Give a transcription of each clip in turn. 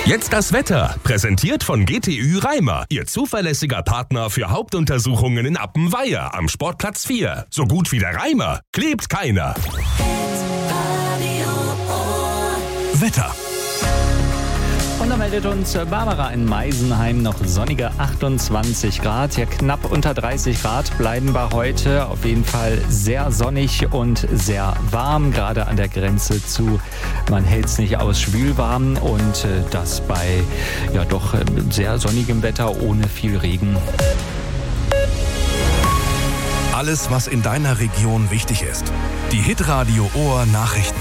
Jetzt das Wetter, präsentiert von GTÜ Reimer, Ihr zuverlässiger Partner für Hauptuntersuchungen in Appenweier am Sportplatz 4. So gut wie der Reimer klebt keiner. Wetter. Und da meldet uns Barbara in Meisenheim noch sonnige 28 Grad. Ja, knapp unter 30 Grad bleiben wir heute. Auf jeden Fall sehr sonnig und sehr warm, gerade an der Grenze zu, man hält es nicht aus, schwülwarm. Und das bei ja doch sehr sonnigem Wetter ohne viel Regen. Alles, was in deiner Region wichtig ist. Die Hitradio Ohr Nachrichten.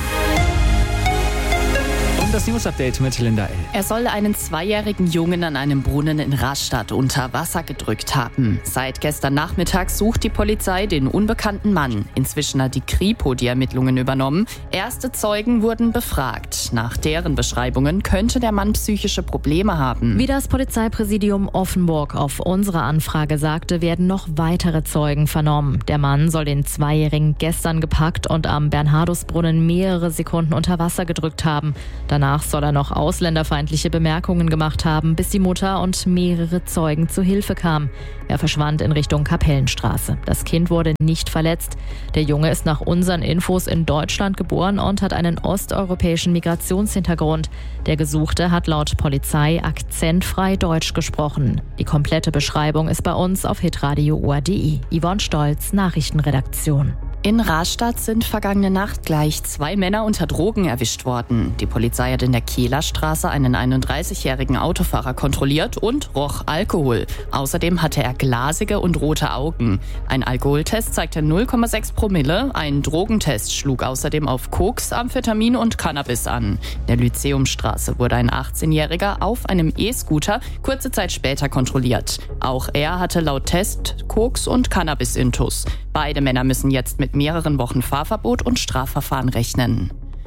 Das News-Update mit Linda L. Er soll einen 2-jährigen Jungen an einem Brunnen in Rastatt unter Wasser gedrückt haben. Seit gestern Nachmittag sucht die Polizei den unbekannten Mann. Inzwischen hat die Kripo die Ermittlungen übernommen. Erste Zeugen wurden befragt. Nach deren Beschreibungen könnte der Mann psychische Probleme haben. Wie das Polizeipräsidium Offenburg auf unsere Anfrage sagte, werden noch weitere Zeugen vernommen. Der Mann soll den 2-Jährigen gestern gepackt und am Bernhardusbrunnen mehrere Sekunden unter Wasser gedrückt haben. Danach soll er noch ausländerfeindliche Bemerkungen gemacht haben, bis die Mutter und mehrere Zeugen zu Hilfe kamen. Er verschwand in Richtung Kapellenstraße. Das Kind wurde nicht verletzt. Der Junge ist nach unseren Infos in Deutschland geboren und hat einen osteuropäischen Migrationshintergrund. Der Gesuchte hat laut Polizei akzentfrei Deutsch gesprochen. Die komplette Beschreibung ist bei uns auf hitradio.de. Yvonne Stolz, Nachrichtenredaktion. In Rastatt sind vergangene Nacht gleich 2 Männer unter Drogen erwischt worden. Die Polizei hat in der Kehlerstraße einen 31-jährigen Autofahrer kontrolliert und roch Alkohol. Außerdem hatte er glasige und rote Augen. Ein Alkoholtest zeigte 0,6 Promille. Ein Drogentest schlug außerdem auf Koks, Amphetamin und Cannabis an. In der Lyzeumstraße wurde ein 18-Jähriger auf einem E-Scooter kurze Zeit später kontrolliert. Auch er hatte laut Test Koks und Cannabis-Intus. Beide Männer müssen jetzt mit mehreren Wochen Fahrverbot und Strafverfahren rechnen.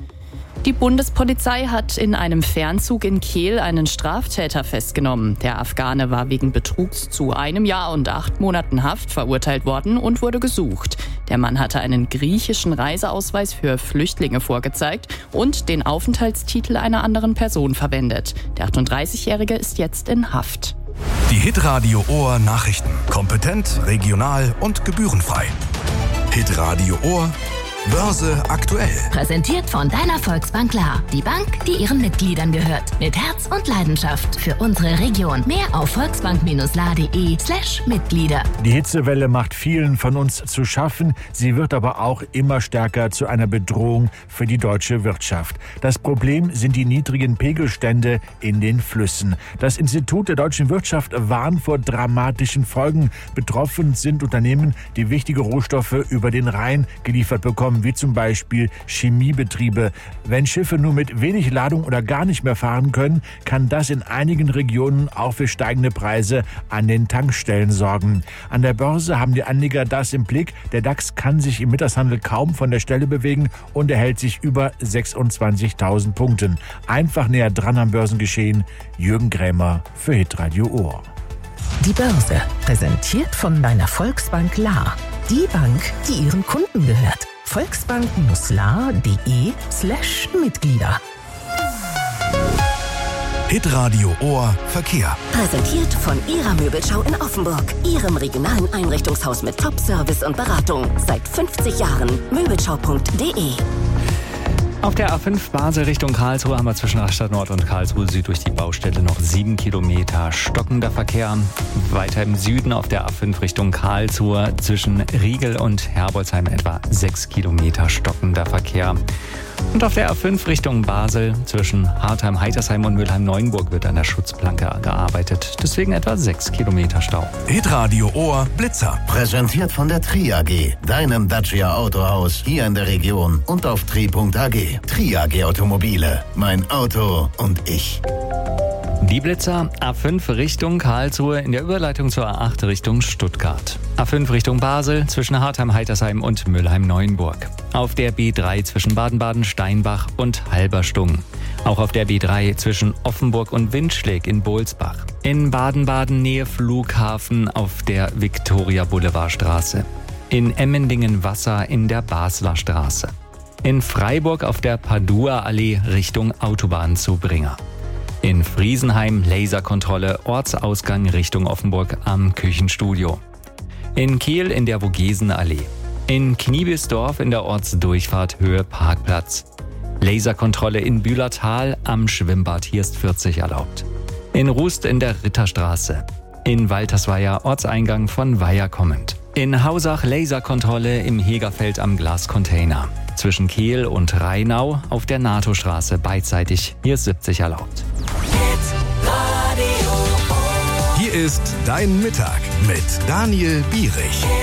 Die Bundespolizei hat in einem Fernzug in Kehl einen Straftäter festgenommen. Der Afghane war wegen Betrugs zu 1 Jahr und 8 Monaten Haft verurteilt worden und wurde gesucht. Der Mann hatte einen griechischen Reiseausweis für Flüchtlinge vorgezeigt und den Aufenthaltstitel einer anderen Person verwendet. Der 38-Jährige ist jetzt in Haft. Die Hitradio Ohr Nachrichten. Kompetent, regional und gebührenfrei. Hitradio Ohr Börse aktuell. Präsentiert von deiner Volksbank Lahr. Die Bank, die ihren Mitgliedern gehört. Mit Herz und Leidenschaft für unsere Region. Mehr auf volksbank-lahr.de/Mitglieder. Die Hitzewelle macht vielen von uns zu schaffen. Sie wird aber auch immer stärker zu einer Bedrohung für die deutsche Wirtschaft. Das Problem sind die niedrigen Pegelstände in den Flüssen. Das Institut der deutschen Wirtschaft warnt vor dramatischen Folgen. Betroffen sind Unternehmen, die wichtige Rohstoffe über den Rhein geliefert bekommen, wie zum Beispiel Chemiebetriebe. Wenn Schiffe nur mit wenig Ladung oder gar nicht mehr fahren können, kann das in einigen Regionen auch für steigende Preise an den Tankstellen sorgen. An der Börse haben die Anleger das im Blick. Der DAX kann sich im Mittagshandel kaum von der Stelle bewegen und erhält sich über 26.000 Punkten. Einfach näher dran am Börsengeschehen. Jürgen Grämer für Hitradio Ohr. Die Börse, präsentiert von deiner Volksbank Lahr. Die Bank, die ihren Kunden gehört. volksbank-lahr.de/Mitglieder. Hitradio Ohr Verkehr. Präsentiert von Ihrer Möbelschau in Offenburg. Ihrem regionalen Einrichtungshaus mit Top-Service und Beratung. Seit 50 Jahren. Möbelschau.de. Auf der A5 Basel Richtung Karlsruhe haben wir zwischen Rastatt Nord und Karlsruhe Süd durch die Baustelle noch 7 Kilometer stockender Verkehr. Weiter im Süden auf der A5 Richtung Karlsruhe zwischen Riegel und Herbolzheim etwa 6 Kilometer stockender Verkehr. Und auf der A5 Richtung Basel zwischen Hartheim, Heitersheim und Mülheim-Neuenburg wird an der Schutzplanke gearbeitet. Deswegen etwa 6 Kilometer Stau. Hitradio Ohr Blitzer. Präsentiert von der Tri AG, deinem Dacia Autohaus hier in der Region und auf tri.ag. Tri AG Automobile, mein Auto und ich. Die Blitzer A5 Richtung Karlsruhe in der Überleitung zur A8 Richtung Stuttgart. A5 Richtung Basel zwischen Hartheim, Heitersheim und Mülheim-Neuenburg. Auf der B3 zwischen Baden-Baden, Steinbach und Halberstungen. Auch auf der B3 zwischen Offenburg und Windschläg in Bohlsbach. In Baden-Baden Nähe Flughafen auf der Viktoria-Boulevardstraße. In Emmendingen Wasser in der Basler Straße. In Freiburg auf der Padua-Allee Richtung Autobahnzubringer. In Friesenheim Laserkontrolle, Ortsausgang Richtung Offenburg am Küchenstudio. In Kehl in der Vogesenallee. In Kniebisdorf in der Ortsdurchfahrt Höhe Parkplatz. Laserkontrolle in Bühlertal am Schwimmbad, hier ist 40 erlaubt. In Rust in der Ritterstraße. In Waltersweier Ortseingang von Weiher kommend. In Hausach Laserkontrolle im Hegerfeld am Glascontainer. Zwischen Kehl und Rheinau auf der NATO-Straße beidseitig, hier ist 70 erlaubt. Hier ist Dein Mittag mit Daniel Bierich.